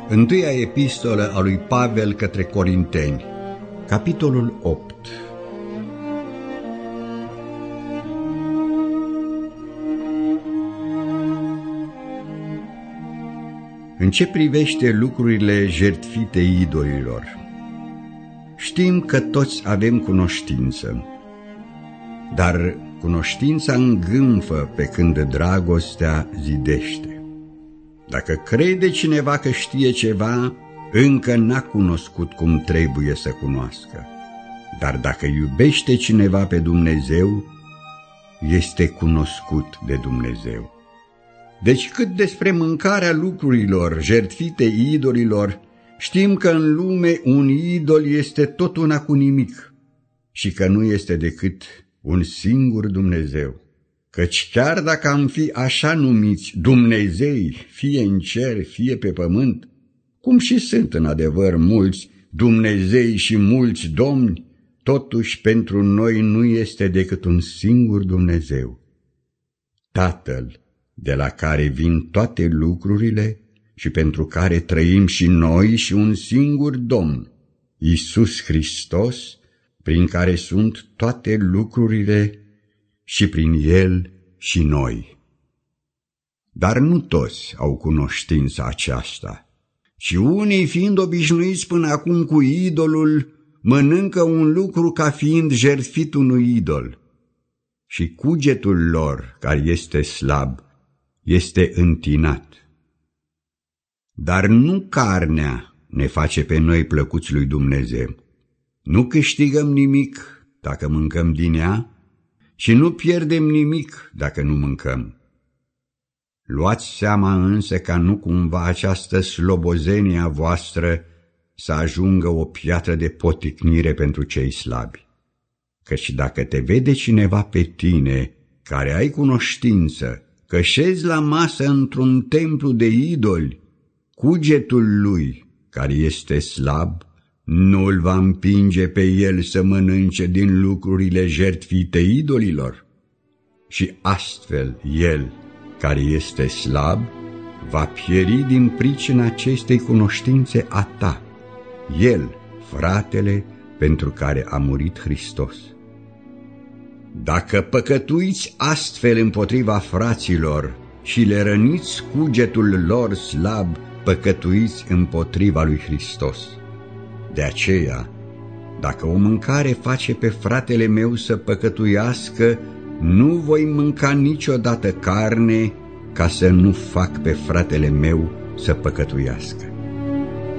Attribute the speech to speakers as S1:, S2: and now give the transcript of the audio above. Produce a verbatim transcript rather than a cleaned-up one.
S1: Întâia epistolă a lui Pavel către Corinteni, capitolul opt. În ce privește lucrurile jertfite idolilor, știm că toți avem cunoștință, dar cunoștința îngânfă pe când dragostea zidește. Dacă crede cineva că știe ceva, încă n-a cunoscut cum trebuie să cunoască. Dar dacă iubește cineva pe Dumnezeu, este cunoscut de Dumnezeu. Deci cât despre mâncarea lucrurilor jertfite idolilor, știm că în lume un idol este tot una cu nimic și că nu este decât un singur Dumnezeu. Căci chiar dacă am fi așa numiți Dumnezei, fie în cer, fie pe pământ, cum și sunt în adevăr mulți Dumnezei și mulți domni, totuși pentru noi nu este decât un singur Dumnezeu, Tatăl, de la care vin toate lucrurile și pentru care trăim și noi, și un singur Domn, Iisus Hristos, prin care sunt toate lucrurile și prin El și noi. Dar nu toți au cunoștința aceasta, și unii, fiind obișnuiți până acum cu idolul, mănâncă un lucru ca fiind jertfit unui idol, și cugetul lor, care este slab, este întinat. Dar nu carnea ne face pe noi plăcuți lui Dumnezeu. Nu câștigăm nimic dacă mâncăm din ea și nu pierdem nimic dacă nu mâncăm. Luați seama însă ca nu cumva această slobozenie a voastră să ajungă o piatră de poticnire pentru cei slabi. Căci dacă te vede cineva pe tine, care ai cunoștință, că șezi la masă într-un templu de idoli, cugetul lui, care este slab, nu îl va împinge pe el să mănânce din lucrurile jertfite idolilor? Și astfel el, care este slab, va pieri din pricina acestei cunoștințe a ta, el, fratele, pentru care a murit Hristos. Dacă păcătuiți astfel împotriva fraților și le răniți cugetul lor slab, păcătuiți împotriva lui Hristos. De aceea, dacă o mâncare face pe fratele meu să păcătuiască, nu voi mânca niciodată carne ca să nu fac pe fratele meu să păcătuiască.